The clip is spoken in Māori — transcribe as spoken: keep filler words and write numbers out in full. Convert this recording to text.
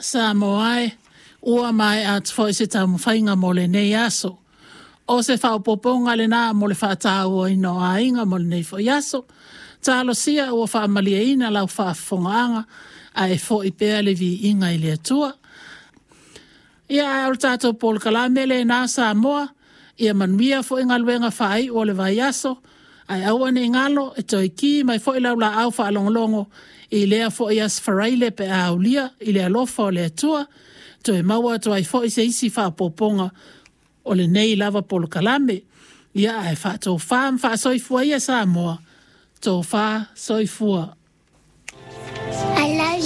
sa moai ua mai at foi se tamu whainga mo le nei aso. O se whaupoponga le nā mo le whaatau i no ainga mo le nei foi aso. Talo sia ua whaamalia ina lau whaafongaanga a e fo i pēa le vi inga i le atua. Ia ai o tātou Paul Kalame le nā sa moa, ia manuia fo i ngaluenga whai o le vai aso, ai awane ngalo e toi ki mai fo i lau la au whaalongolongo i lea fo i as wharaile pe a aulia i lea lofa o le atua, toi maua toi fo i se isi whaapoponga o le nei lava Paul Kalame, ia ai whaatou whaam wha soifua ia sa moa, tō wha soifua